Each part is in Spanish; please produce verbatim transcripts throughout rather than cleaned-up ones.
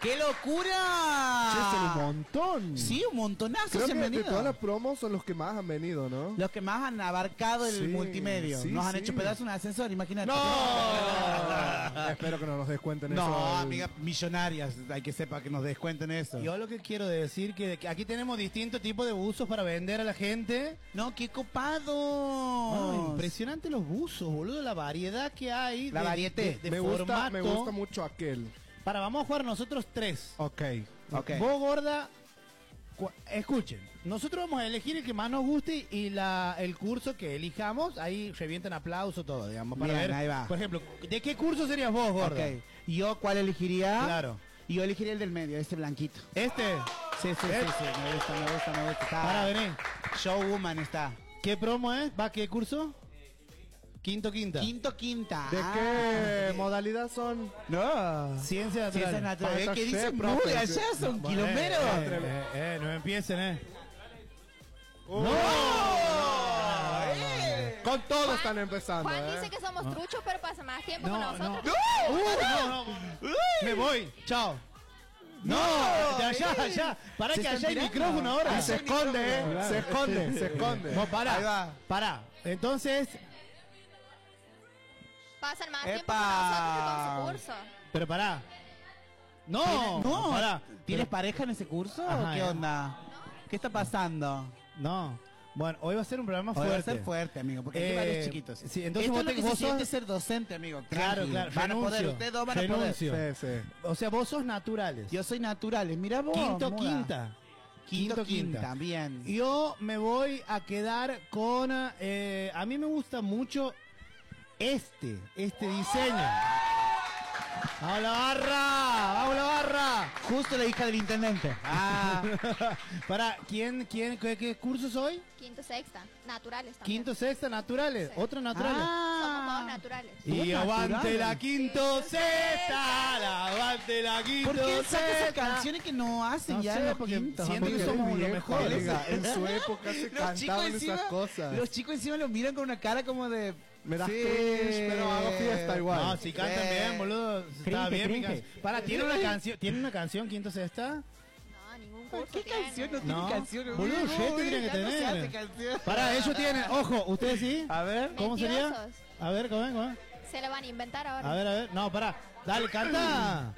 ¡Qué locura! Che, son un montón. Sí, un montonazo. Creo se han que de venido. todas las promos son los que más han venido, ¿no? Los que más han abarcado el Sí, multimedio. sí, Nos han sí. hecho pedazos en un ascensor, imagínate. ¡No! Espero que no nos descuenten eso. No, amiga, millonarias. Hay que sepa que nos descuenten eso. Yo lo que quiero decir que que aquí tenemos distintos tipos de buzos para vender a la gente. No, qué copado. Oh, impresionante los buzos, boludo, la variedad que hay. La de, variete. de, de me, gusta, formato. me gusta mucho aquel. Para, vamos a jugar nosotros tres. Ok. Ok. Vos, gorda, cu- escuchen, nosotros vamos a elegir el que más nos guste y la el curso que elijamos, ahí revientan aplauso todo, digamos, para Bien, ver. ahí va. Por ejemplo, ¿de qué curso serías vos, gorda? Ok. ¿Y yo cuál elegiría? Claro. Y yo elegiría el del medio, este blanquito. ¿Este? Sí, sí, sí, ¿Eh? sí. Me gusta, me gusta, me gusta. Está. Para, vení. Showwoman está. ¿Qué promo es? ¿Va qué curso? Quinto, quinta. Quinto, quinta. ¿De Ah, qué ok. modalidad son? No. Ciencia natural. Ciencias naturales. Falta Es que chef, dicen profe. muy allá, son Bueno, quilomeros. Eh, eh, eh, eh, no empiecen, eh. ¡No! ¡Eh! Con todo están empezando, Juan ¿eh? dice que somos truchos, pero pasa más tiempo No, con no. nosotros. Uh, no, no. Me voy. Chao. No, de allá, allá. Para Se que están allá hay tirando. micrófono ahora. Y se esconde, ¿eh? Claro. Se esconde, se esconde. No, pará. Ahí va. Pará. Entonces, Pasan más tiempo ¡Epa! con nosotros que con su curso. pero pará. No, ¿Tienes- no, pará. ¿Tienes Pero- pareja en ese curso Ajá, o qué eh. onda? ¿Qué está pasando? No. Bueno, hoy va a ser un programa Hoy va a fuerte. ser fuerte, amigo, porque Eh, hay varios chiquitos. sí, entonces Esto vos es lo te- que vos se siente sos- ser docente, amigo. Claro, Tranqui. claro. Van a poder, renuncio, ustedes dos van a renuncio. poder. Sí, sí. O sea, vos sos naturales. Yo soy naturales, mira vos. Quinto, muda. quinta. Quinto, quinta, bien. Yo me voy a quedar con... eh, a mí me gusta mucho este, este diseño. ¡Vamos la barra! ¡Vamos la barra! Justo la hija del intendente. Ah, Para, ¿quién, quién, qué, qué curso soy? Quinto, sexta. Naturales también. Quinto, sexta, naturales. Sí. Otra naturales. Somos todos ah. naturales. Y ¿Todos aguante naturales? la quinto sexta, la aguante la quinto ¿Por qué saca esas sexta. canciones que no hacen No ya sé, en los porque quintos? siento Porque que eres somos lo viejo, mejor. Oiga, en su época se Los chicos cantaban encima- esas cosas. Los chicos encima lo miran con una cara como de... Me das Sí. cringe, pero hago fiesta igual. No, si cantan Sí. bien, boludo. Está Cringe, bien, mi cringe. can- Para, ¿tiene una canción? ¿Tiene una canción quinto sexta? No, ningún curso ¿Qué tiene. canción no tiene No. canción? Boludo, Uy, ya uy, tendría que ya no se tener. hace canción. Para, ellos tienen. Ojo, ¿ustedes sí? A ver. ¿Cómo sería? Mentirosos. A ver, ¿cómo es? ¿Cómo es? Se lo van a inventar ahora. A ver, a ver. No, para. Dale, canta.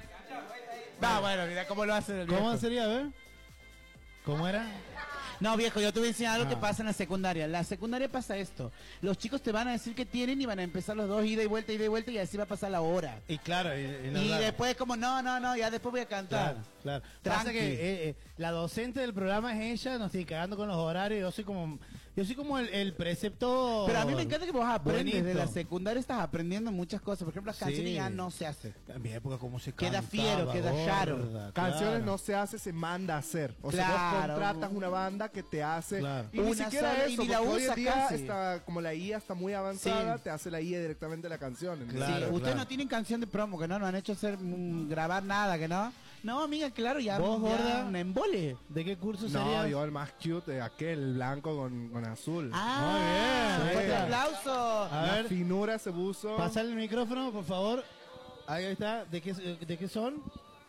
Va, bueno, mira cómo lo hacen el viejo. ¿Cómo sería? A ver. ¿Cómo era? No, viejo, yo te voy a enseñar algo Ah. que pasa en la secundaria. En la secundaria pasa esto. Los chicos te van a decir que tienen y van a empezar los dos ida y vuelta, ida y vuelta y así va a pasar la hora. Y claro, y, y nos Y da- después como, no, no, no, ya después voy a cantar. Claro, claro. Tranqui. Pasa que eh, eh, la docente del programa es ella, nos estoy cagando con los horarios. Yo soy como, yo soy como el, el preceptor. Pero a mí me encanta que vos aprendes. Bonito. De la secundaria estás aprendiendo muchas cosas. Por ejemplo, las Sí. canciones ya no se hacen. En mi época, como se Queda cantaba, fiero, queda gorda, raro. Canciones claro. no se hace, se manda a hacer. O sea, Claro. vos contratas una banda que te hace. Claro. Y ni Una siquiera sola, y eso, ni la porque hoy en usa día casi. está, como la I A está muy avanzada, Sí. te hace la I A directamente la canción. ¿entendés? Claro, sí, ustedes claro. no tienen canción de promo, que no, no han hecho hacer mm, grabar nada, que no. No, amiga, claro, ya. ¿Vos, ya gorda? un embole. ¿De qué curso No, sería? yo el más cute de aquel, el blanco con, con azul. Ah, Muy bien. fuerte Sí. aplauso. A la ver. finura ese buzo. Pasale el micrófono, por favor. Ahí está. ¿De qué, de qué son?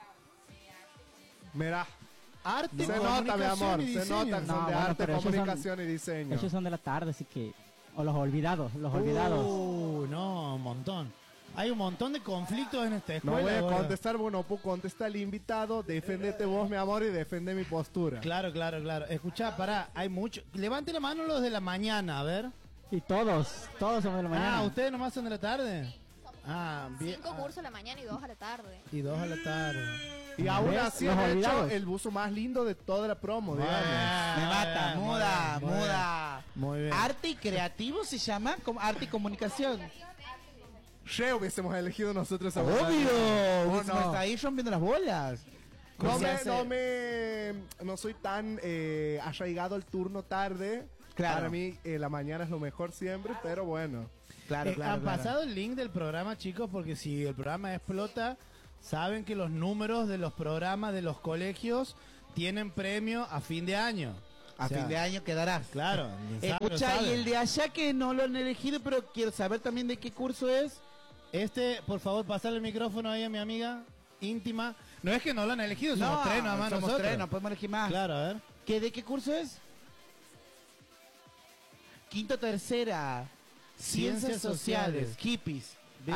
Mira, Arte, se nota, mi comunicación amor, y se diseño. nota que No, son de bueno, arte, pero esos son- comunicación y diseño. Esos son de la tarde, así que... O los olvidados, los olvidados. Uh, no, un montón. Hay un montón de conflictos en esta No escuela. voy a gorda. contestar, bueno, pues contesta el invitado, deféndete vos, mi amor, y defende mi postura. Claro, claro, claro. Escuchá, pará, hay mucho. Levante la mano los de la mañana, a ver. Y todos, todos somos de la mañana. Ah, ¿ustedes nomás son de la tarde? Ah, bien. Cinco Ah, cursos a la mañana y dos a la tarde. y dos a la tarde. Y aún ¿Ves? así Los han hecho olvidados. el buzo más lindo de toda la promo, digamos. Me mata, Muy muda, bien, muy bien. muda. Muy bien. Arte y creativo se llama, como arte y comunicación. Che, hubiésemos elegido nosotros a Obvio, ¿O no no? está ahí rompiendo las bolas. No Se me, hace- no me, no soy tan eh, arraigado al turno tarde. Claro. Para mí eh, la mañana es lo mejor siempre, pero bueno. Claro, Eh, claro, han claro. pasado el link del programa, chicos, porque si el programa explota, saben que los números de los programas de los colegios tienen premio a fin de año. A O sea, fin de año quedarás. Claro. lo Escucha, saben. y el de allá que no lo han elegido, pero quiero saber también de qué curso es. Este, por favor, pasarle el micrófono ahí a mi amiga. íntima. No es que no lo han elegido, somos tres nada más somos nosotros. tres, no podemos elegir más. Claro, a ver. ¿Qué, ¿De qué curso es? Quinto tercera. Ciencias, Ciencias sociales. sociales. Hippies. Bien.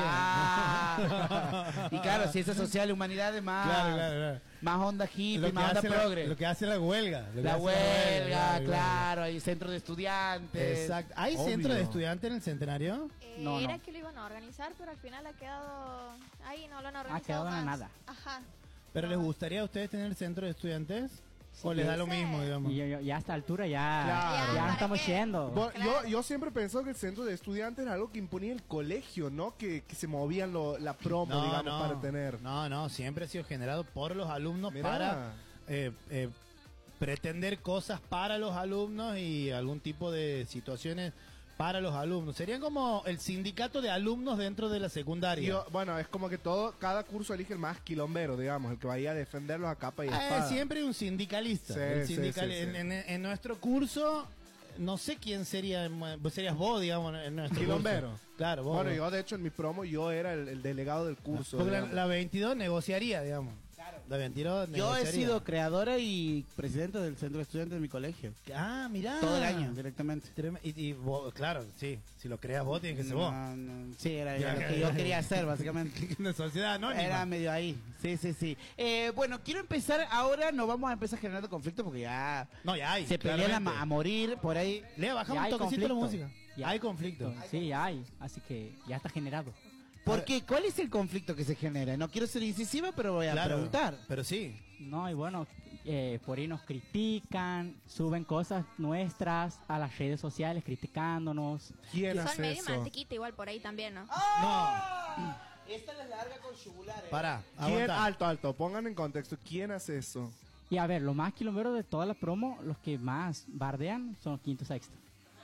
Ah. Y claro, ciencias sociales, humanidades más. Claro, claro, claro. Más onda hippie, Lo que, más onda hace la, progre. lo que hace la huelga. lo que La hace huelga, claro, claro, hay centros de estudiantes. Exacto. ¿Hay Obvio. centro de estudiantes en el centenario? Eh, No, era no. que lo iban a organizar, pero al final ha quedado ahí, no lo han Ha organizado quedado en la más. nada. Ajá. ¿Pero No. les gustaría a ustedes tener centro de estudiantes? ¿O les da lo Sí. mismo, digamos? Y yo- yo- ya a esta altura ya, Claro. ya ¿para no estamos qué? yendo. Bo- Claro. Yo, yo siempre he pensado que el centro de estudiantes era algo que imponía el colegio, ¿no? Que, que se movían lo- la promo, digamos, para tener. No, no, siempre ha sido generado por los alumnos Mirá. para eh, eh, pretender cosas para los alumnos y algún tipo de situaciones para los alumnos. Serían como el sindicato de alumnos dentro de la secundaria. Yo- bueno, es como que todo, cada curso elige el más quilombero, digamos, el que vaya a defenderlos a capa y Ah, espada. siempre hay un sindicalista. Sí, El sí, sindical- sí, sí. En, en- en nuestro curso, no sé quién sería, vos serías vos, digamos, en nuestro Quilombero. curso. Claro, vos. Bueno, vos. yo de hecho en mi promo yo era el, el delegado del curso. Porque la, digamos. la veintidós negociaría, digamos. La veintidós Yo he negociaría. sido creadora y presidente del centro de estudiantes de mi colegio. Ah, mirá. Todo el año, directamente. Trem- Y, y vos, claro, sí. Si lo creas vos, tienes que ser vos. No, no, sí, era, Ya, era lo ya, que ya. yo quería hacer, básicamente. Una sociedad anónima. Era medio ahí. Sí, sí, sí. Eh, bueno, quiero empezar ahora. No vamos a empezar generando conflicto porque ya No, ya hay. se pelean a, claramente. ma- a morir por ahí. Lea, baja Ya un hay toquecito la conflicto. música. Ya. Hay conflicto. Sí, ya hay. Así que ya está generado. ¿Por qué? ¿Cuál es el conflicto que se genera? No quiero ser incisiva, pero voy a Claro, preguntar. pero sí. No, y bueno, eh, por ahí nos critican, suben cosas nuestras a las redes sociales criticándonos. ¿Quién Son hace medio eso? mantequita igual por ahí también, ¿no? ¡Ah! Esta es la larga con yugular, ¿eh? Pará, ¿Quién? aguanta. Alto, alto, pongan en contexto. ¿Quién hace eso? Y a ver, los más kilómetros de toda la promo, los que más bardean son quinto sexto.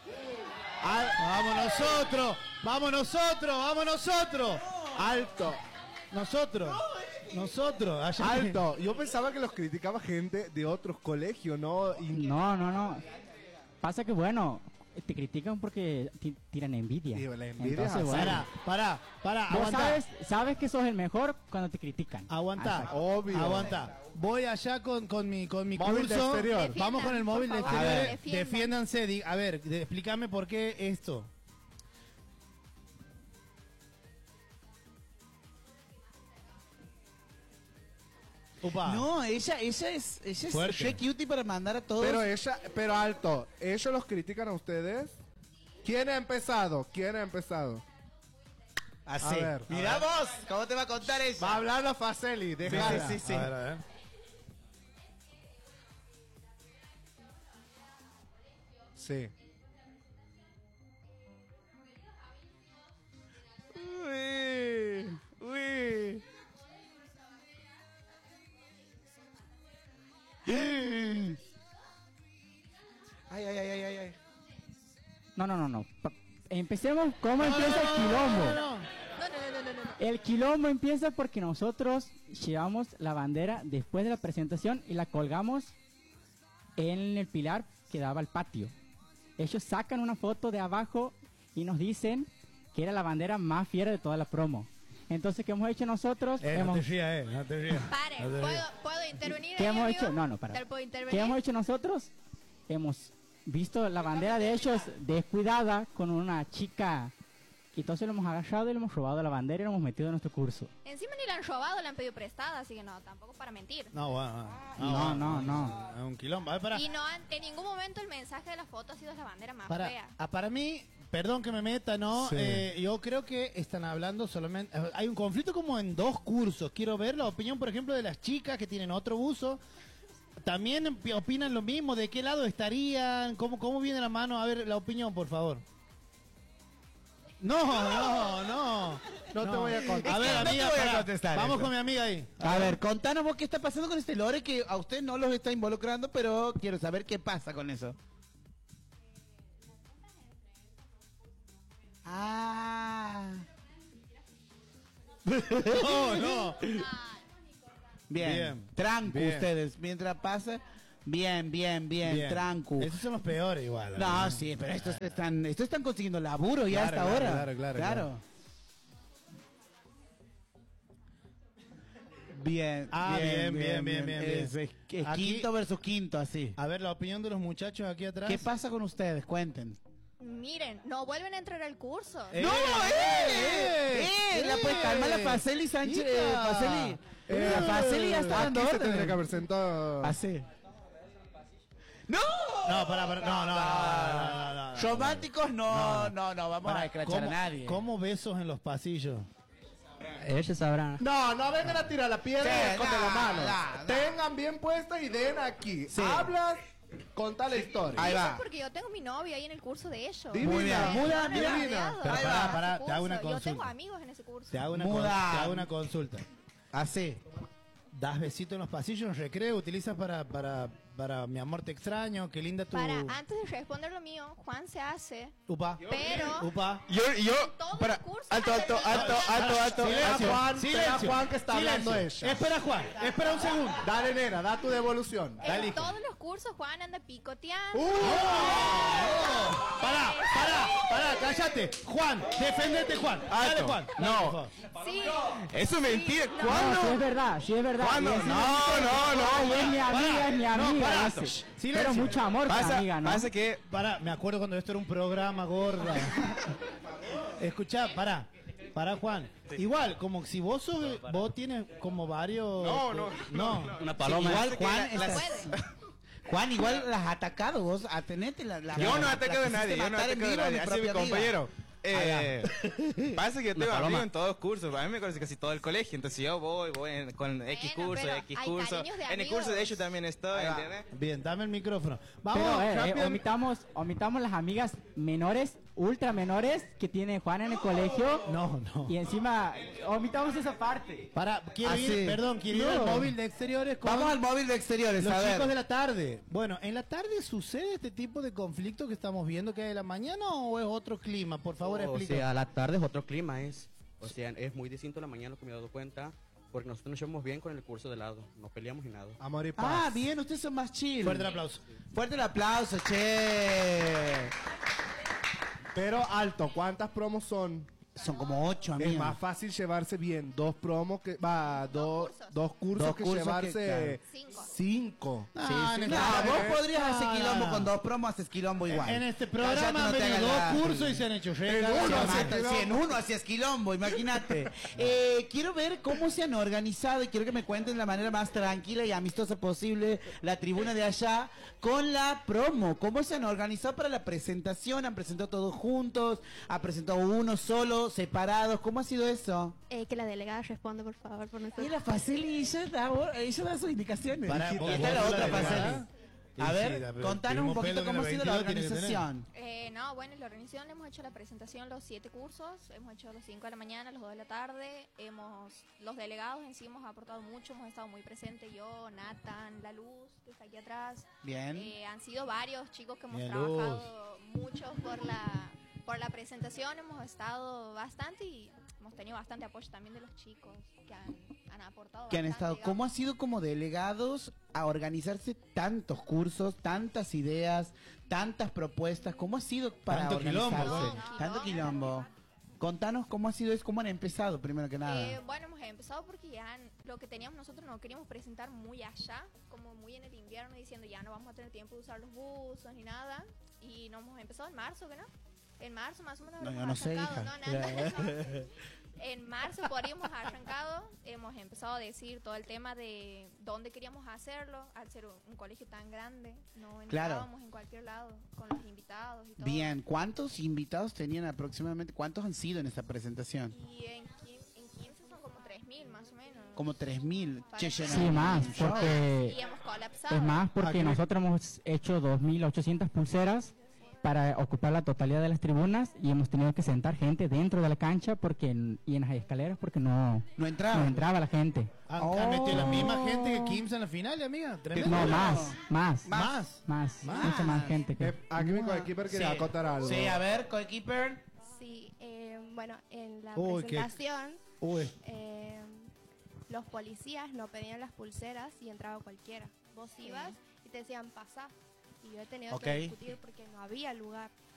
Al- ¡Vamos nosotros! ¡Vamos nosotros! ¡Vamos nosotros! Alto, Nosotros. Nosotros. Allá- alto. Yo pensaba que los criticaba gente de otros colegios, ¿no? Y- No, no, no. Pasa que bueno, te critican porque ti- tiran envidia. Sí, la envidia Entonces, es así. bueno, Pará, pará, pará. vos Aguanta. sabes, sabes que sos el mejor cuando te critican. Aguanta. Exacto. Obvio. Aguanta. Voy allá con, con mi, con mi Móvil de curso. exterior. Defiendan, Vamos con el móvil de por favor, exterior. defiendan. Defiéndanse. di- A ver, de- explícame por qué esto. Upa. No, ella, ella es, ella es Fuerte. re cutie para mandar a todos. Pero ella, pero alto, ¿ellos los critican a ustedes? ¿Quién ha empezado? ¿Quién ha empezado? Así. A ver, a Mira ver. vos, ¿cómo te va a contar ella? Va a hablar la Faceli, déjala. sí, sí. A ver, a ver. Sí. Uy, uy. Ay, ay, ay, ay, ay, ay. No, no, no, no. Pa- Empecemos cómo empieza el quilombo. No, no, no, no, no, no, no. El quilombo empieza porque nosotros llevamos la bandera después de la presentación y la colgamos en el pilar que daba al patio. Ellos sacan una foto de abajo y nos dicen que era la bandera más fiera de toda la promo. Entonces, ¿qué hemos hecho nosotros? Eh, no hemos, te rías, eh. No te rías. Pare, No te ¿puedo, rías. ¿puedo intervenir ¿Qué ahí, hemos amigo? hecho? No, no, para. ¿Te puedo ¿Qué intervenir? hemos hecho nosotros? Hemos visto la bandera de ellos descuidada con una chica y entonces lo hemos agarrado y le hemos robado la bandera y lo hemos metido en nuestro curso. Encima ni la han robado, la han pedido prestada, así que no, tampoco para mentir. No, bueno. No, bueno, no, no. Es un quilombo. A ver, para. Y no han, en ningún momento el mensaje de la foto ha sido la bandera más Para, fea. ah, para mí, perdón que me meta, ¿no? Sí. Eh, yo creo que están hablando solamente... eh, Hay un conflicto como en dos cursos. Quiero ver la opinión, por ejemplo, de las chicas que tienen otro uso. También empi- opinan lo mismo. ¿De qué lado estarían? ¿Cómo, cómo viene la mano? A ver, la opinión, por favor. No, no, no. No te voy a contar. A ver, no te amiga, voy a pará. contestar Vamos eso. con mi amiga ahí. A ver, contanos vos qué está pasando con este lore que a usted no los está involucrando, pero quiero saber qué pasa con eso. Ah. No, no. Bien, Bien, tranco bien. ustedes. Mientras pasa, bien, bien, bien, Bien. tranco. Esos son los peores igual. No, sí, pero estos están, estos están consiguiendo laburo ya Claro, hasta claro, ahora. claro, claro, claro. Bien, Ah, bien, bien, bien, bien, bien. Es, es- es Aquí- quinto versus quinto, así. A ver, la opinión de los muchachos aquí atrás. ¿Qué pasa con ustedes? Cuenten. Miren, no vuelven a entrar al curso. Eh, ¡No! ¡Eh! ¡Eh! ¡Eh! La pues calma la Faceli Sánchez. Eh, Hija. Faceli. Eh, La Faceli ya está dando Aquí se tendría que órdenes. haber sentado. Así. ¡No! No, pará, pará. No, no, no, no, no, no, no. Románticos no, no, no, vamos Pará, a escrachar a ¿cómo- nadie. ¿Cómo besos en los pasillos? Ellos sabrán. No, no vengan a tirar la piedra Sí, y esconden nah, la mano. nah, nah. Tengan bien puesta y den aquí. Sí. Hablas, contá la historia. Ahí Eso va. es porque yo tengo mi novio ahí en el curso de ellos. Divina, Muy bien. muda, No, no, divina. rodeado. Pero Ahí pará, va. pará, Ese te hago una curso. Yo tengo consulta. amigos en ese curso. Te hago una, con- Muda. te hago una consulta. Así. ¿Das besitos en los pasillos, en recreo? ¿Utilizas para, para, para mi amor te extraño? Qué linda tu... Para, antes de responder lo mío, Juan se hace, Upa. pero Upa. Yo, yo, todos para, los cursos alto, alto, hacen alto, eso. alto, alto. Silencio, Juan, silencio, espera, Juan, que está hablando silencio. ella. Espera, Juan, espera un segundo. Dale, nena, da tu devolución. Dale, en hijo. todos los cursos Juan anda picoteando. Uh, Pará, pará, pará, cállate. Juan, defendete, Juan. Dale, Alto. Juan. Dale, No. por favor. Sí. Eso es mentira. no. No, sí ¿Cuándo? es verdad, sí es verdad. ¿Cuándo? Y encima- No, no, no, Ay, es mi pará. amiga, es mi No, amiga. pará. dice. Shh, Pero silencio. mucho amor con Pasa, amiga, ¿no? pasa que Pará, me acuerdo cuando esto era un programa, gorda. Escuchá, pará. Pará, Juan. Igual, como si vos sos, vos tienes como varios... No, no, no. Una Sí, paloma. igual Pasa que Juan, la- estás- Puede. Juan, igual las has atacado vos. Atenete la, la yo no la he atacado a quisiste nadie, yo no he matar en atacado a vivo nadie. mi Así mi propia amiga. compañero. Eh, pasa que yo tengo paloma. amigos en todos los cursos. A mí me conoce casi todo el colegio. Entonces yo voy, voy en- con X Bueno, curso, pero X hay curso. cariños de En el amigos. curso de ellos también estoy, Ahí va. ¿entiendes? Bien, dame el micrófono. Vamos, Pero, eh, eh, rápido. omitamos, omitamos las amigas menores, ultra menores que tiene Juan en el colegio. No, no. Y encima, omitamos esa parte. Para, quiero Así. ir, perdón, quiero ir No. al móvil de exteriores con Vamos al móvil de exteriores, los a ver. chicos de la tarde. Bueno, ¿en la tarde sucede este tipo de conflicto que estamos viendo que hay en la mañana o es otro clima? Por favor, O explícame. sea, la tarde es otro clima, es, o sea, es muy distinto a la mañana, lo que me he dado cuenta, porque nosotros nos llevamos bien con el curso de lado, no peleamos ni nada. amor y paz. Ah, bien, ustedes son más chill. Fuerte el aplauso. Fuerte el aplauso, che. Pero alto, ¿cuántas promos son? Son como ocho, amigo. Es más fácil llevarse bien dos promos que va, dos, cursos. dos cursos Dos que cursos que, llevarse Cinco. cinco. Ah, Sí, en sí. este- No, vos eh. podrías hacer No, quilombo no, no. con dos promos, haces quilombo igual. En este Cállate, programa no han te venido hagas dos la- cursos y se han hecho En recados. uno Se hacía mata, quilombo. sí, en uno hacías quilombo, imagínate. Eh, quiero ver cómo se han organizado y quiero que me cuenten de la manera más tranquila y amistosa posible la tribuna de allá con la promo. ¿Cómo se han organizado para la presentación? ¿Han presentado todos juntos? ¿Ha presentado uno solo, separados? ¿Cómo ha sido eso? Eh, que la delegada responda, por favor, por Y nosotros. la Faceli, ella da, ella da sus indicaciones. Para, y vos- esta es la vos otra la delegada. Faceli. Sí, A sí, ver, la- contanos un mismo poquito pelo que cómo ha la sido la veintidós tiene que tener. organización. Eh, no, bueno, en la organización le hemos hecho la presentación los siete cursos, hemos hecho los cinco de la mañana, los dos de la tarde, hemos, los delegados en sí hemos aportado mucho, hemos estado muy presentes, yo, Nathan, La Luz, que está aquí atrás. Bien. Eh, han sido varios chicos que hemos Bien, trabajado mucho por la, por la presentación, hemos estado bastante y hemos tenido bastante apoyo también de los chicos que han, han aportado Que han bastante, estado, digamos. ¿cómo ha sido como delegados a organizarse tantos cursos, tantas ideas, tantas propuestas? ¿Cómo ha sido para Tanto quilombo, organizarse? güey. Tanto quilombo. Contanos cómo ha sido eso, cómo han empezado, primero que nada. Eh, bueno, hemos empezado porque ya n- lo que teníamos nosotros no queríamos presentar muy allá, como muy en el invierno, diciendo ya no vamos a tener tiempo de usar los buzos ni nada. Y no hemos empezado en marzo, ¿que no? En marzo más o menos No, hemos yo no sé, arrancado, hija. no, nada, no. En marzo podríamos arrancado, hemos empezado a decir todo el tema de dónde queríamos hacerlo, al ser un, un colegio tan grande, no Claro. entrábamos en cualquier lado con los invitados y todo. Bien, ¿cuántos invitados tenían aproximadamente? ¿Cuántos han sido en esta presentación? Y en, quin- en quince son como tres mil más o menos. Como tres mil. Che, Parece. llenaron Sí, más, un show. porque Y hemos colapsado. es más Aquí porque me- nosotros hemos hecho dos mil ochocientas pulseras para ocupar la totalidad de las tribunas y hemos tenido que sentar gente dentro de la cancha porque en- y en las escaleras porque no, No entraba. no entraba la gente. Han, Oh. han metido la misma gente que Kimsa en la final, amiga. Tremendo. No, más, más, Más. más, Más. mucha más gente que... Eh, aquí mi coequiper quiere Sí. acotar algo. Sí, a ver, coequiper. Sí, eh, bueno, en la Uy, qué- presentación, Uy. eh, los policías no pedían las pulseras y entraba cualquiera. Vos ibas y te decían pasá. Y yo he tenido Ok. que discutir porque no había lugar.